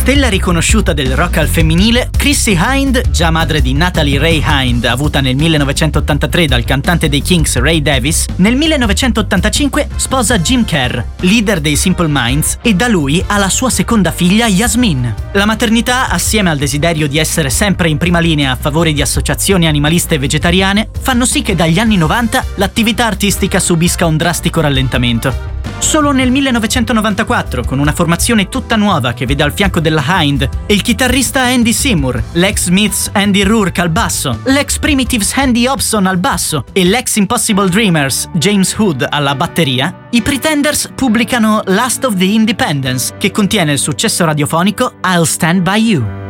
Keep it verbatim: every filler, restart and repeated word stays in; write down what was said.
Stella riconosciuta del rock al femminile, Chrissie Hynde, già madre di Natalie Ray Hynde, avuta nel millenovecentottantatré dal cantante dei Kinks Ray Davies, nel millenovecentottantacinque sposa Jim Kerr, leader dei Simple Minds, e da lui ha la sua seconda figlia Yasmin. La maternità, assieme al desiderio di essere sempre in prima linea a favore di associazioni animaliste e vegetariane, fanno sì che dagli anni novanta l'attività artistica subisca un drastico rallentamento. Solo nel millenovecentonovantaquattro, con una formazione tutta nuova che vede al fianco della Hynde il chitarrista Andy Seymour, l'ex Smiths Andy Rourke al basso, l'ex Primitives Andy Hobson al basso e l'ex Impossible Dreamers James Hood alla batteria, i Pretenders pubblicano Last of the Independents, che contiene il successo radiofonico I'll Stand By You.